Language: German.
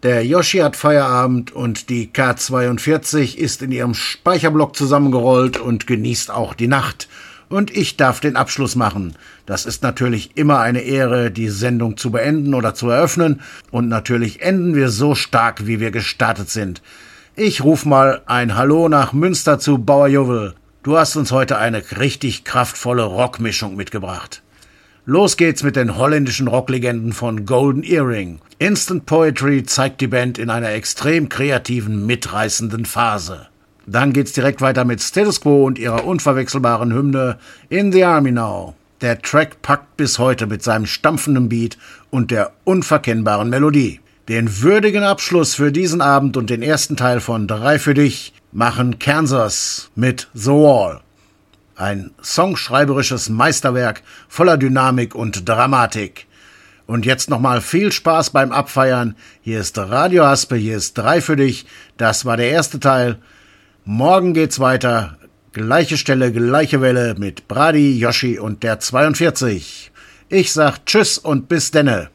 Der Yoshi hat Feierabend und die K42 ist in ihrem Speicherblock zusammengerollt und genießt auch die Nacht. Und ich darf den Abschluss machen. Das ist natürlich immer eine Ehre, die Sendung zu beenden oder zu eröffnen. Und natürlich enden wir so stark, wie wir gestartet sind. Ich ruf mal ein Hallo nach Münster zu Bauer Jovel. Du hast uns heute eine richtig kraftvolle Rockmischung mitgebracht. Los geht's mit den holländischen Rocklegenden von Golden Earring. Instant Poetry zeigt die Band in einer extrem kreativen, mitreißenden Phase. Dann geht's direkt weiter mit Status Quo und ihrer unverwechselbaren Hymne In the Army Now. Der Track packt bis heute mit seinem stampfenden Beat und der unverkennbaren Melodie. Den würdigen Abschluss für diesen Abend und den ersten Teil von 3 für dich machen Kansas mit The Wall. Ein songschreiberisches Meisterwerk voller Dynamik und Dramatik. Und jetzt nochmal viel Spaß beim Abfeiern. Hier ist Radio Haspe, hier ist 3 für dich. Das war der erste Teil. Morgen geht's weiter. Gleiche Stelle, gleiche Welle mit Brady, Yoshi und der 42. Ich sag Tschüss und bis denne.